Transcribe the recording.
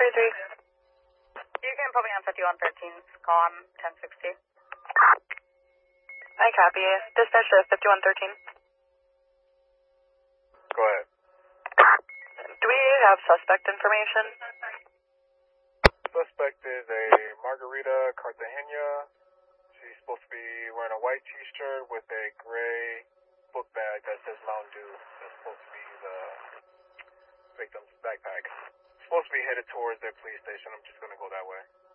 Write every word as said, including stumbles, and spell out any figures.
three. You can put me on fifty-one thirteen, call on ten sixty. I copy. Dispatch to fifty-one thirteen. Go ahead. Do we have suspect information? Suspect is a Margarita Cartagena. She's supposed to be wearing a white t-shirt with a gray book bag that says Mountain Dew. That's supposed to be the victim's backpack. Supposed to be headed towards their police station. I'm just going to go that way.